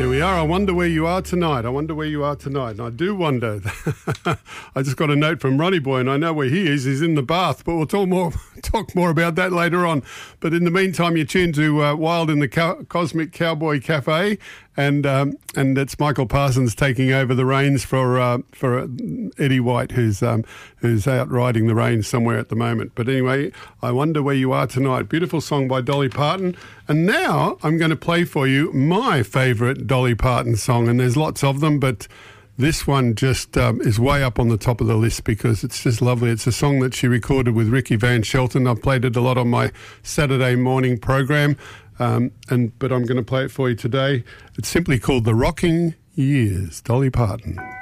There we are. I wonder where you are tonight. I wonder where you are tonight. And I do wonder. I just got a note from Ronnie Boy, and I know where he is. He's in the bath, but we'll talk more about that later on. But in the meantime, you're tuned to Wild in the Cosmic Cowboy Cafe, and it's Michael Parsons taking over the reins for Eddie White, who's out riding the reins somewhere at the moment. But anyway, I wonder where you are tonight. Beautiful song by Dolly Parton. And now I'm going to play for you my favourite Dolly Parton song, and there's lots of them, but this one just is way up on the top of the list because it's just lovely. It's a song that she recorded with Ricky Van Shelton. I've played it a lot on my Saturday morning program, but I'm going to play it for you today. It's simply called The Rocking Years, Dolly Parton.